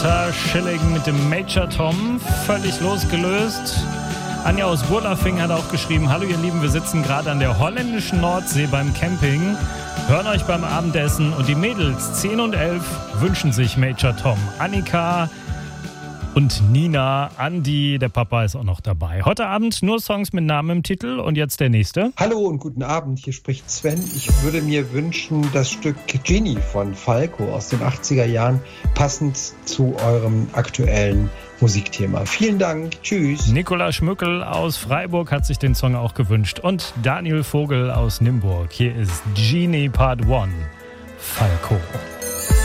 Peter Schilling mit dem Major Tom, völlig losgelöst. Anja aus Burlafing hat auch geschrieben: Hallo ihr Lieben, wir sitzen gerade an der holländischen Nordsee beim Camping, hören euch beim Abendessen und die Mädels 10 und 11 wünschen sich Major Tom. Annika und Nina, Andi, der Papa ist auch noch dabei. Heute Abend nur Songs mit Namen im Titel und jetzt der nächste. Hallo und guten Abend, hier spricht Sven. Ich würde mir wünschen, das Stück Genie von Falco aus den 80er Jahren, passend zu eurem aktuellen Musikthema. Vielen Dank, tschüss. Nikola Schmückel aus Freiburg hat sich den Song auch gewünscht und Daniel Vogel aus Nimburg. Hier ist Genie Part 1, Falco.